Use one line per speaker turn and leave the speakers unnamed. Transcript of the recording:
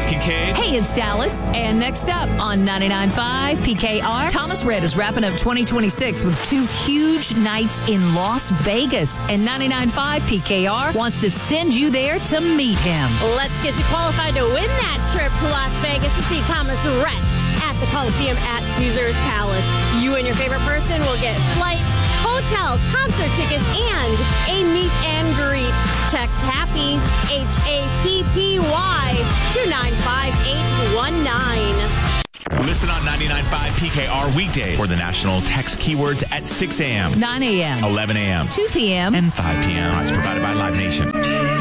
Kincaid.
Hey, it's Dallas. And next up on 99.5 PKR, Thomas Rhett is wrapping up 2026 with 2 huge nights in Las Vegas. And 99.5 PKR wants to send you there to meet him.
Let's get you qualified to win that trip to Las Vegas to see Thomas Rhett at the Coliseum at Caesars Palace. You and your favorite person will get flights, hotels, concert tickets, and a meet and greet. Text HAPPY, HAPPY, to 95819.
Listen on 99.5 PKR weekdays for the national text keywords at 6 a.m.,
9 a.m.,
11 a.m.,
2 p.m.,
and 5 p.m. It's provided by Live Nation.